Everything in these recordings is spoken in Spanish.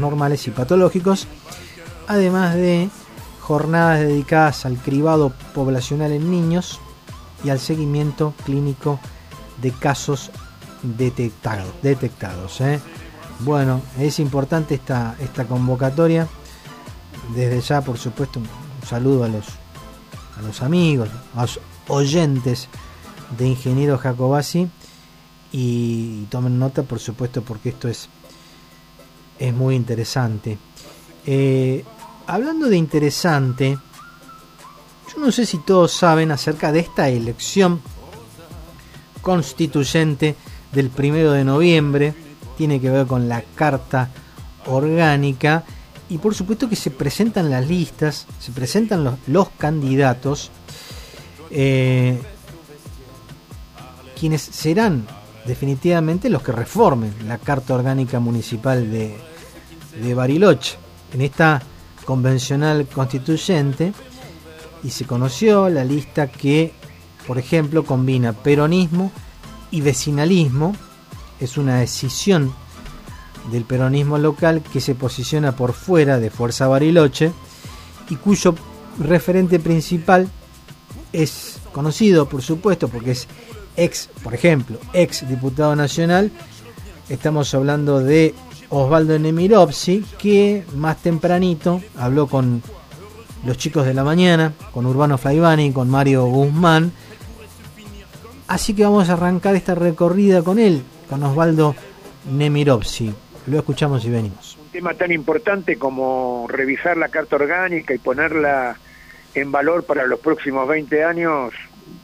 normales y patológicos, además de jornadas dedicadas al cribado poblacional en niños y al seguimiento clínico de casos detectados. Bueno, es importante esta convocatoria. Desde ya, por supuesto, un saludo a los amigos, a los oyentes de Ingeniero Jacobacci, y tomen nota, por supuesto, porque esto es muy interesante. Hablando de interesante, yo no sé si todos saben acerca de esta elección constituyente del 1 de noviembre. Tiene que ver con la Carta Orgánica, y por supuesto que se presentan las listas, se presentan los candidatos, quienes serán definitivamente los que reformen la Carta Orgánica Municipal de Bariloche en esta convencional constituyente. Y se conoció la lista que, por ejemplo, combina peronismo y vecinalismo. Es una decisión del peronismo local que se posiciona por fuera de Fuerza Bariloche y cuyo referente principal es conocido, por supuesto, porque es por ejemplo, ex diputado nacional. Estamos hablando de Osvaldo Nemirovsky, que más tempranito habló con los chicos de la mañana, con Urbano Flaivani, con Mario Guzmán. Así que vamos a arrancar esta recorrida con él, con Osvaldo Nemirovsky. Lo escuchamos y venimos. Un tema tan importante como revisar la Carta Orgánica y ponerla en valor para los próximos 20 años,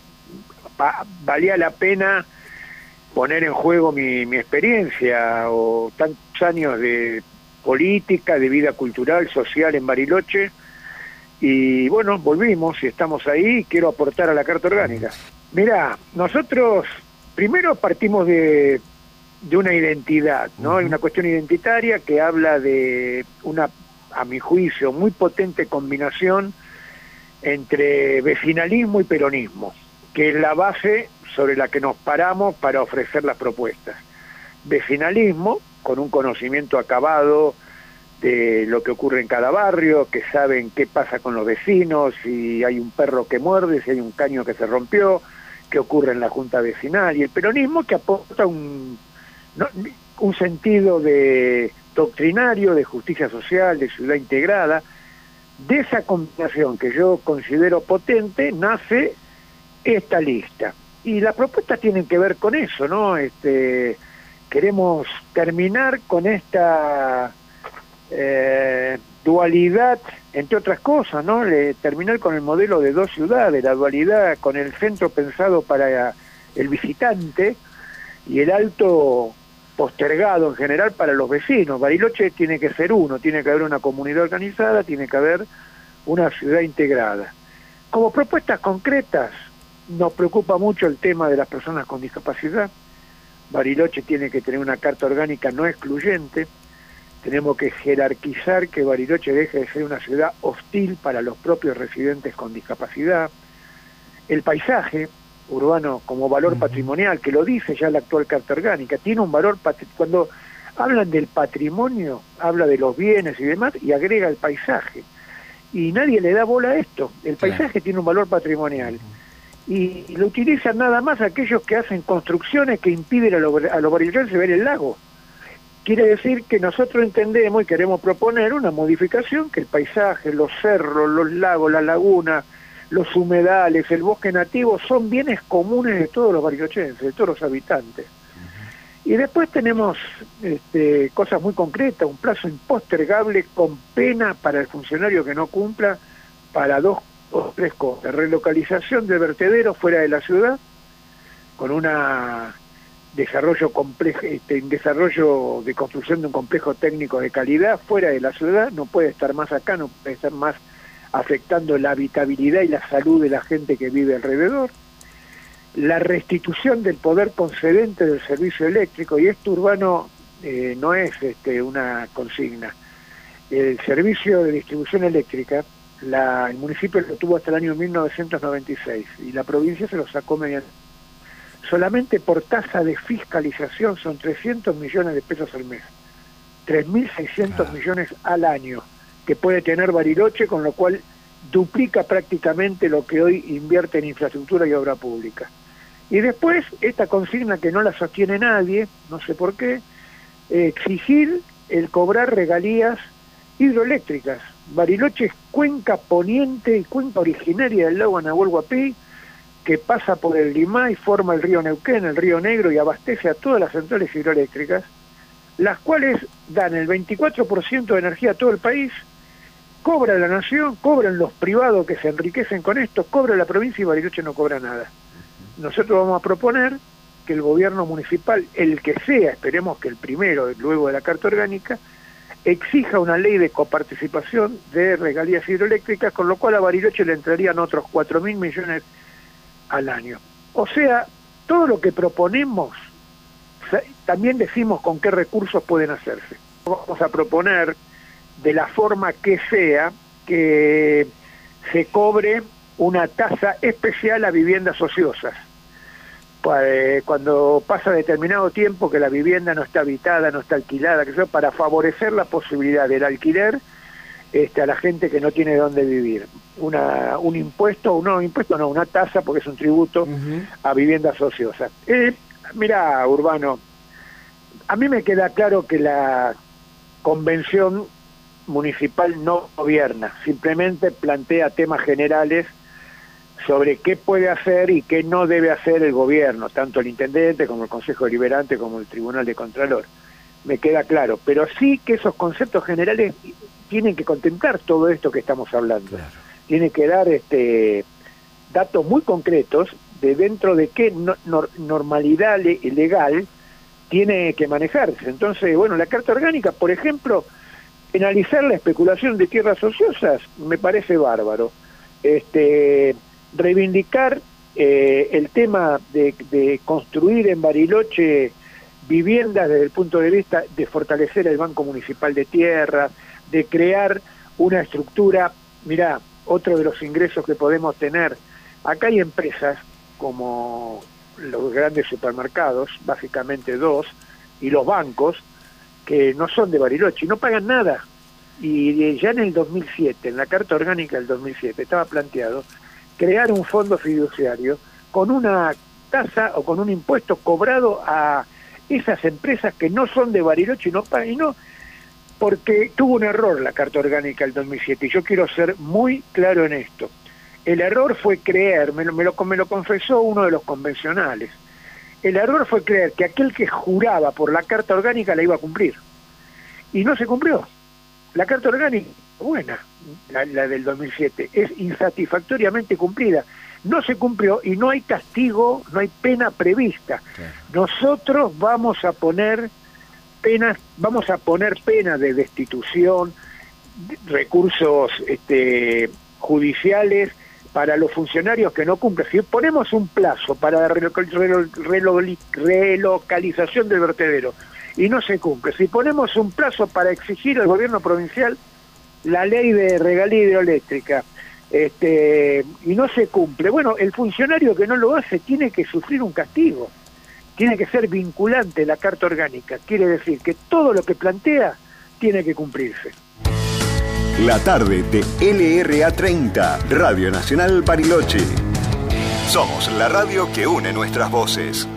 valía la pena poner en juego mi experiencia o tantos años de política, de vida cultural, social en Bariloche. Y bueno, volvimos y estamos ahí y quiero aportar a la Carta Orgánica. Mirá, nosotros primero partimos de una identidad, ¿no? Hay una cuestión identitaria que habla de una, a mi juicio, muy potente combinación entre vecinalismo y peronismo, que es la base sobre la que nos paramos para ofrecer las propuestas. Vecinalismo, con un conocimiento acabado de lo que ocurre en cada barrio, que saben qué pasa con los vecinos, si hay un perro que muerde, si hay un caño que se rompió, qué ocurre en la junta vecinal. Y el peronismo, que aporta un sentido de doctrinario, de justicia social, de ciudad integrada. De esa combinación que yo considero potente nace esta lista. Y las propuestas tienen que ver con eso, ¿no? Queremos terminar con esta dualidad, entre otras cosas, ¿no? Terminar con el modelo de dos ciudades, la dualidad con el centro pensado para el visitante y el alto postergado en general para los vecinos. Bariloche tiene que ser uno, tiene que haber una comunidad organizada, tiene que haber una ciudad integrada. Como propuestas concretas, nos preocupa mucho el tema de las personas con discapacidad. Bariloche tiene que tener una carta orgánica no excluyente. Tenemos que jerarquizar que Bariloche deje de ser una ciudad hostil para los propios residentes con discapacidad. El paisaje urbano como valor patrimonial, que lo dice ya la actual Carta Orgánica, tiene un valor, cuando hablan del patrimonio, habla de los bienes y demás, y agrega el paisaje. Y nadie le da bola a esto. El paisaje tiene un valor patrimonial. Y lo utilizan nada más aquellos que hacen construcciones que impiden a los bariloches ver el lago. Quiere decir que nosotros entendemos y queremos proponer una modificación, que el paisaje, los cerros, los lagos, la laguna, los humedales, el bosque nativo son bienes comunes de todos los barilochenses, de todos los habitantes. Y después tenemos cosas muy concretas, un plazo impostergable con pena para el funcionario que no cumpla, para 2 o 3 cosas: relocalización de vertederos fuera de la ciudad, con una desarrollo complejo, desarrollo de construcción de un complejo técnico de calidad fuera de la ciudad, no puede estar más acá, no puede estar más afectando la habitabilidad y la salud de la gente que vive alrededor. La restitución del poder concedente del servicio eléctrico, y esto urbano no es una consigna. El servicio de distribución eléctrica, el municipio lo tuvo hasta el año 1996 y la provincia se lo sacó mediante. Solamente por tasa de fiscalización son 300 millones de pesos al mes. 3.600 millones al año que puede tener Bariloche, con lo cual duplica prácticamente lo que hoy invierte en infraestructura y obra pública. Y después, esta consigna que no la sostiene nadie, no sé por qué, exigir el cobrar regalías hidroeléctricas. Bariloche es cuenca poniente y cuenca originaria del lago Nahuel Huapi, que pasa por el Limay, forma el río Neuquén, el río Negro, y abastece a todas las centrales hidroeléctricas, las cuales dan el 24% de energía a todo el país. Cobra la nación, cobran los privados que se enriquecen con esto, cobra la provincia y Bariloche no cobra nada. Nosotros vamos a proponer que el gobierno municipal, el que sea, esperemos que el primero, luego de la Carta Orgánica, exija una ley de coparticipación de regalías hidroeléctricas, con lo cual a Bariloche le entrarían otros 4.000 millones al año. O sea, todo lo que proponemos, también decimos con qué recursos pueden hacerse. Vamos a proponer, de la forma que sea, que se cobre una tasa especial a viviendas ociosas. Cuando pasa determinado tiempo que la vivienda no está habitada, no está alquilada, que sea, para favorecer la posibilidad del alquiler a la gente que no tiene dónde vivir. Una tasa, porque es un tributo a viviendas ociosas. Mirá, Urbano, a mí me queda claro que la convención municipal no gobierna, simplemente plantea temas generales sobre qué puede hacer y qué no debe hacer el gobierno, tanto el intendente como el Consejo Deliberante como el Tribunal de Contralor. Me queda claro, pero sí que esos conceptos generales tienen que contemplar todo esto que estamos hablando. Claro. Tienen que dar datos muy concretos de dentro de qué normalidad legal tiene que manejarse. Entonces, bueno, la Carta Orgánica, por ejemplo, penalizar la especulación de tierras ociosas me parece bárbaro. Reivindicar el tema de construir en Bariloche viviendas desde el punto de vista de fortalecer el Banco Municipal de Tierra, de crear una estructura. Mirá, otro de los ingresos que podemos tener, acá hay empresas como los grandes supermercados, básicamente dos, y los bancos, que no son de Bariloche y no pagan nada. Y ya en el 2007, en la Carta Orgánica del 2007, estaba planteado crear un fondo fiduciario con una tasa o con un impuesto cobrado a esas empresas que no son de Bariloche y no pagan, y no, porque tuvo un error la Carta Orgánica del 2007, y yo quiero ser muy claro en esto. El error fue creer, me lo confesó uno de los convencionales, el error fue creer que aquel que juraba por la Carta Orgánica la iba a cumplir, y no se cumplió. La Carta Orgánica, buena, la del 2007, es insatisfactoriamente cumplida. No se cumplió y no hay castigo, no hay pena prevista. Claro. Nosotros vamos a poner penas de destitución, recursos judiciales para los funcionarios que no cumplen. Si ponemos un plazo para la relocalización del vertedero y no se cumple, si ponemos un plazo para exigir al gobierno provincial la ley de regalía hidroeléctrica, y no se cumple, bueno, el funcionario que no lo hace tiene que sufrir un castigo, tiene que ser vinculante la Carta Orgánica, quiere decir que todo lo que plantea tiene que cumplirse. La tarde de LRA30, Radio Nacional Bariloche. Somos la radio que une nuestras voces.